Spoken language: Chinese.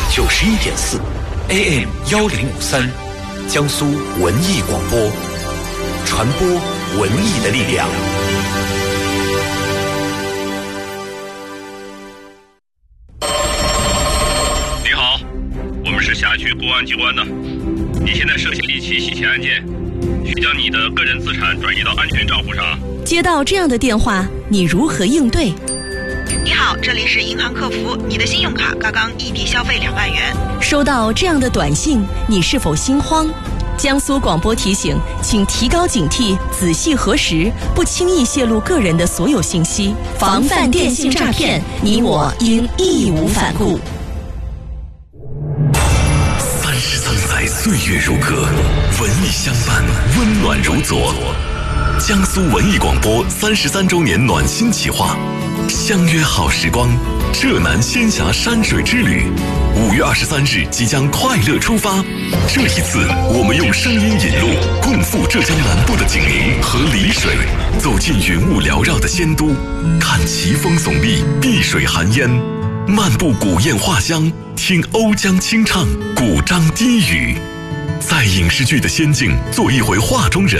91.4 AM 1053，江苏文艺广播，传播文艺的力量。 你好，我们是辖区公安机关的，你现在涉嫌一起洗钱案件，需将你的个人资产转移到安全账户上。 接到这样的电话，你如何应对？ 你好，这里是银行客服，你的信用卡刚刚异地消费2万元。 收到这样的短信，你是否心慌？江苏广播提醒，请提高警惕，仔细核实，不轻易泄露个人的所有信息，防范电信诈骗，你我应义无反顾。 33载岁月如歌，文艺相伴，温暖如昨。江苏文艺广播33周年暖心企划，相约好时光，浙南仙峡山水之旅，5月23日即将快乐出发。这一次，我们用声音引路，共赴浙江南部的景宁和丽水，走进云雾缭绕的仙都，看奇峰耸立，碧水含烟，漫步古砚画香，听瓯江清唱，古獐低语，在影视剧的仙境做一回画中人。